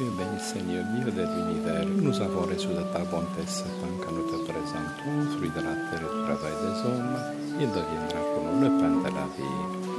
Tu es béni, Seigneur, Dieu de l'univers. Nous avons reçu de ta bonté ce pain que nous te présentons, fruit de la terre et du travail des hommes. Il deviendra pour nous le pain de la vie.